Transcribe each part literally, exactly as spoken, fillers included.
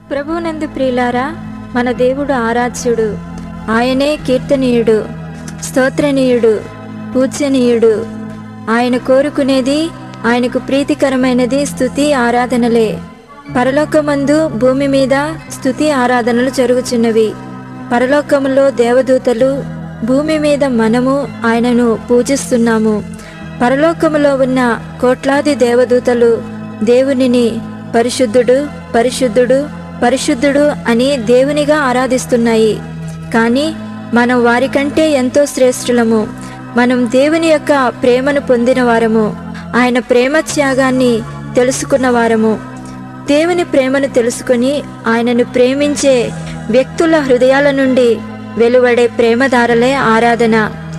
ప్రభువునందు ప్రియులారా, మన దేవుడు ఆరాధ్యుడు. ఆయనే కీర్తనీయుడు, స్తోత్రనీయుడు, పూజ్యనీయుడు. ఆయన కోరుకునేది, ఆయనకు ప్రీతికరమైనది స్తుతి ఆరాధనలే. పరలోకమందు భూమి మీద స్తుతి ఆరాధనలు జరుగుచున్నవి. పరలోకములో దేవదూతలు, భూమి మీద మనము ఆయనను పూజిస్తున్నాము. పరలోకములో ఉన్న కోట్లాది దేవదూతలు దేవునిని పరిశుద్ధుడు, పరిశుద్ధుడు, పరిశుద్ధుడు అని దేవునిగా ఆరాధిస్తున్నాయి. కానీ మనం వారికంటే ఎంతో శ్రేష్ఠులము. మనం దేవుని యొక్క ప్రేమను పొందిన వారము, ఆయన ప్రేమ త్యాగాన్ని తెలుసుకున్న వారము. దేవుని ప్రేమను తెలుసుకుని ఆయనను ప్రేమించే వ్యక్తుల హృదయాల నుండి వెలువడే ప్రేమధారలే ఆరాధన.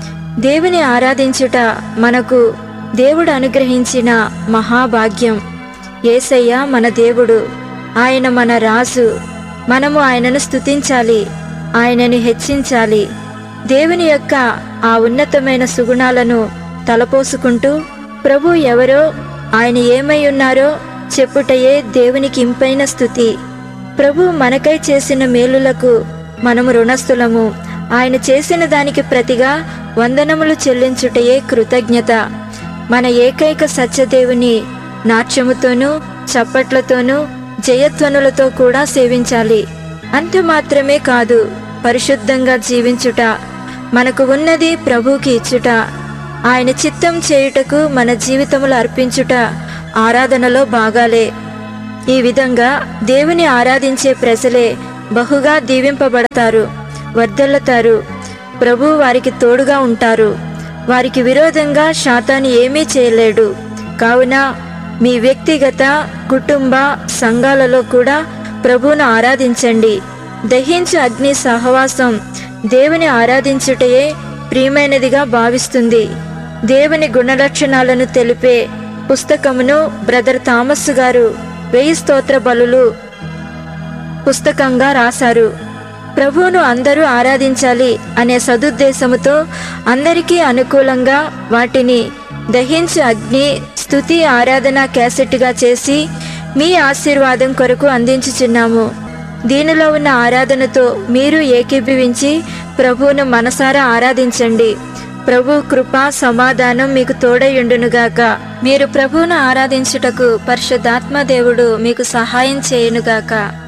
దేవుని ఆరాధించుట మనకు దేవుడు అనుగ్రహించిన మహాభాగ్యం. యేసయ్య మన దేవుడు, ఆయన మన రాజు. మనము ఆయనను స్తుతించాలి, ఆయనను హెచ్చించాలి. దేవుని యొక్క ఆ ఉన్నతమైన సుగుణాలను తలపోసుకుంటూ ప్రభు ఎవరో, ఆయన ఏమై ఉన్నారో చెప్పుటయే దేవునికి ఇంపైన స్తుతి. ప్రభు మనకై చేసిన మేలులకు మనము రుణస్థులము. ఆయన చేసిన దానికి ప్రతిగా వందనములు చెల్లించుటయే కృతజ్ఞత. మన ఏకైక సత్యదేవుని నాట్యముతోనూ చప్పట్లతోనూ జయధ్వనులతో కూడా సేవించాలి. అంత మాత్రమే కాదు, పరిశుద్ధంగా జీవించుట, మనకు ఉన్నది ప్రభువుకి ఇచ్చుట, ఆయన చిత్తం చేయుటకు మన జీవితములు అర్పించుట ఆరాధనలో భాగాలే. ఈ విధంగా దేవుని ఆరాధించే ప్రజలే బహుగా దీవింపబడతారు, వర్ధిల్లుతారు. ప్రభు వారికి తోడుగా ఉంటారు. వారికి విరోధంగా శాతాను ఏమీ చేయలేడు. కావున మీ వ్యక్తిగత, కుటుంబ సంఘాలలో కూడా ప్రభువును ఆరాధించండి. దహించు అగ్ని సహవాసం దేవుని ఆరాధించుటయే ప్రియమైనదిగా భావిస్తుంది. దేవుని గుణలక్షణాలను తెలిపే పుస్తకమును బ్రదర్ థామస్ గారు వెయ్యి స్తోత్ర బలులు పుస్తకంగా రాశారు. ప్రభువును అందరూ ఆరాధించాలి అనే సదుద్దేశముతో అందరికీ అనుకూలంగా వాటిని దహించు అగ్ని స్తుతి ఆరాధన క్యాసెట్గా చేసి మీ ఆశీర్వాదం కొరకు అందించుచున్నాము. దీనిలో ఉన్న ఆరాధనతో మీరు ఏకీభవించి ప్రభువును మనసారా ఆరాధించండి. ప్రభు కృప సమాధానం మీకు తోడయుండునుగాక. మీరు ప్రభువును ఆరాధించుటకు పరిశుద్ధాత్మ దేవుడు మీకు సహాయం చేయునుగాక.